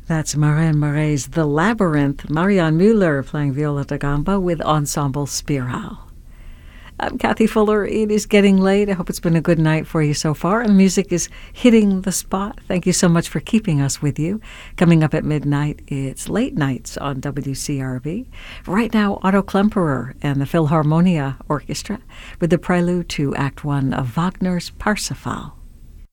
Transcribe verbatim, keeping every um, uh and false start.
That's Marianne Moret's The Labyrinth. Marianne Müller playing viola da gamba with Ensemble Spiral. I'm Kathy Fuller. It is getting late. I hope it's been a good night for you so far. And music is hitting the spot. Thank you so much for keeping us with you. Coming up at midnight, it's Late Nights on W C R B. Right now, Otto Klemperer and the Philharmonia Orchestra with the prelude to Act One of Wagner's Parsifal.